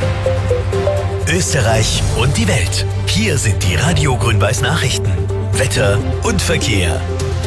Österreich und die Welt. Hier sind die Radio Grün-Weiß Nachrichten. Wetter und Verkehr.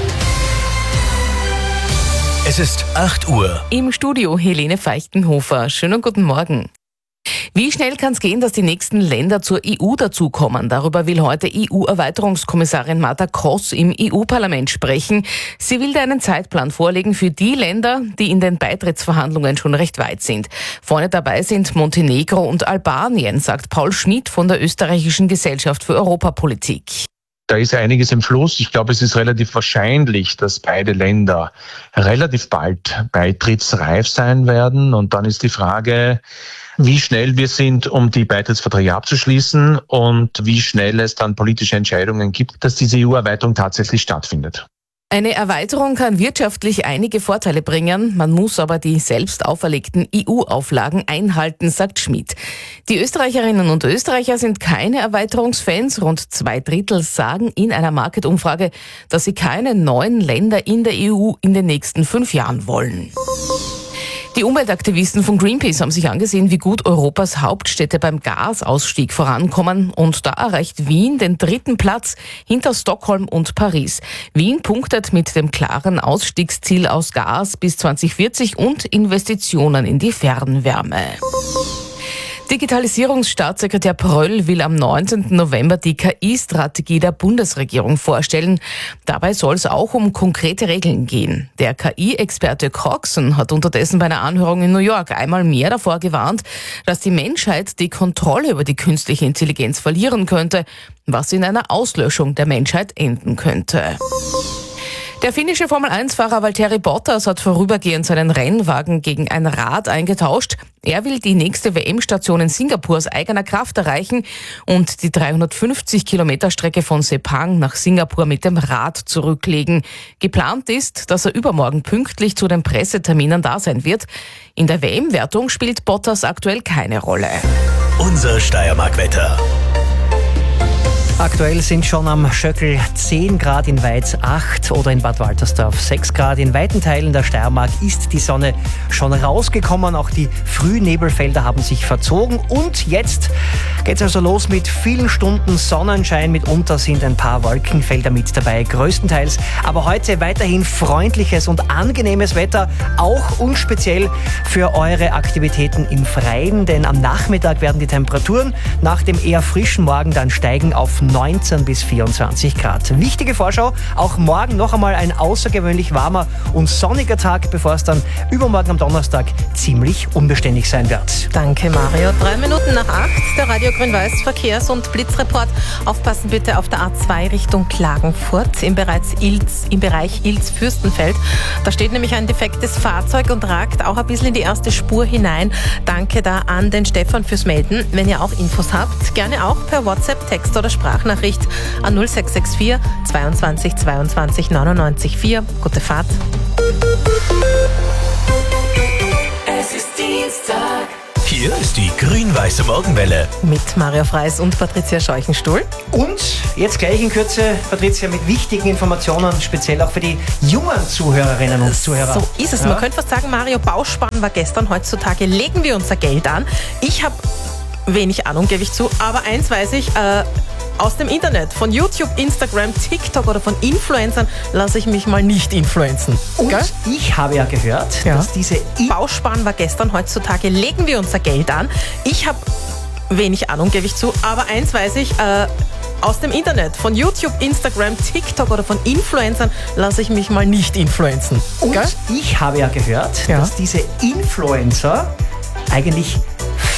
Es ist 8 Uhr. Im Studio Helene Feichtenhofer. Schönen guten Morgen. Wie schnell kann es gehen, dass die nächsten Länder zur EU dazukommen? Darüber will heute EU-Erweiterungskommissarin Marta Kross im EU-Parlament sprechen. Sie will da einen Zeitplan vorlegen für die Länder, die in den Beitrittsverhandlungen schon recht weit sind. Vorne dabei sind Montenegro und Albanien, sagt Paul Schmidt von der Österreichischen Gesellschaft für Europapolitik. Da ist einiges im Fluss. Ich glaube, es ist relativ wahrscheinlich, dass beide Länder relativ bald beitrittsreif sein werden. Und dann ist die Frage, wie schnell wir sind, um die Beitrittsverträge abzuschließen und wie schnell es dann politische Entscheidungen gibt, dass diese EU-Erweiterung tatsächlich stattfindet. Eine Erweiterung kann wirtschaftlich einige Vorteile bringen, man muss aber die selbst auferlegten EU-Auflagen einhalten, sagt Schmidt. Die Österreicherinnen und Österreicher sind keine Erweiterungsfans. Rund 2/3 sagen in einer Market-Umfrage, dass sie keine neuen Länder in der EU in den nächsten 5 Jahren wollen. Die Umweltaktivisten von Greenpeace haben sich angesehen, wie gut Europas Hauptstädte beim Gasausstieg vorankommen. Und da erreicht Wien den 3. Platz hinter Stockholm und Paris. Wien punktet mit dem klaren Ausstiegsziel aus Gas bis 2040 und Investitionen in die Fernwärme. Digitalisierungsstaatssekretär Pröll will am 19. November die KI-Strategie der Bundesregierung vorstellen. Dabei soll es auch um konkrete Regeln gehen. Der KI-Experte Coxon hat unterdessen bei einer Anhörung in New York einmal mehr davor gewarnt, dass die Menschheit die Kontrolle über die künstliche Intelligenz verlieren könnte, was in einer Auslöschung der Menschheit enden könnte. Der finnische Formel-1-Fahrer Valtteri Bottas hat vorübergehend seinen Rennwagen gegen ein Rad eingetauscht. Er will die nächste WM-Station in Singapur aus eigener Kraft erreichen und die 350-Kilometer-Strecke von Sepang nach Singapur mit dem Rad zurücklegen. Geplant ist, dass er übermorgen pünktlich zu den Presseterminen da sein wird. In der WM-Wertung spielt Bottas aktuell keine Rolle. Unser Steiermark-Wetter. Aktuell sind schon am Schöckl 10 Grad, in Weiz 8 oder in Bad Waltersdorf 6 Grad. In weiten Teilen der Steiermark ist die Sonne schon rausgekommen. Auch die Frühnebelfelder haben sich verzogen. Und jetzt geht's also los mit vielen Stunden Sonnenschein. Mitunter sind ein paar Wolkenfelder mit dabei, größtenteils. Aber heute weiterhin freundliches und angenehmes Wetter, auch und speziell für eure Aktivitäten im Freien. Denn am Nachmittag werden die Temperaturen nach dem eher frischen Morgen dann steigen auf 19 bis 24 Grad. Wichtige Vorschau, auch morgen noch einmal ein außergewöhnlich warmer und sonniger Tag, bevor es dann übermorgen am Donnerstag ziemlich unbeständig sein wird. Danke Mario. 3 Minuten nach 8, der Radio Grün-Weiß Verkehrs- und Blitzreport. Aufpassen bitte auf der A2 Richtung Klagenfurt im Bereich Ilz-Fürstenfeld. Da steht nämlich ein defektes Fahrzeug und ragt auch ein bisschen in die erste Spur hinein. Danke da an den Stefan fürs Melden. Wenn ihr auch Infos habt, gerne auch per WhatsApp, Text oder Sprachnachricht an 0664 22 22 99 4. Gute Fahrt. Es ist Dienstag. Hier ist die grün-weiße Morgenwelle. Mit Mario Freis und Patricia Scheuchenstuhl. Und jetzt gleich in Kürze, Patricia, mit wichtigen Informationen, speziell auch für die jungen Zuhörerinnen und Zuhörer. So ist es. Ja? Man könnte fast sagen, Mario, Bausparen war gestern. Heutzutage legen wir unser Geld an. Ich habe wenig Ahnung, gebe ich zu, aber eins weiß ich, aus dem Internet, von YouTube, Instagram, TikTok oder von Influencern lasse ich mich mal nicht influenzen. Und ich habe ja gehört, dass diese Bausparen war gestern. Heutzutage legen wir unser Geld an. Ich habe wenig Ahnung, gebe ich zu, aber eins weiß ich, aus dem Internet, von YouTube, Instagram, TikTok oder von Influencern lasse ich mich mal nicht influenzen. Und ich habe ja gehört, dass diese Influencer eigentlich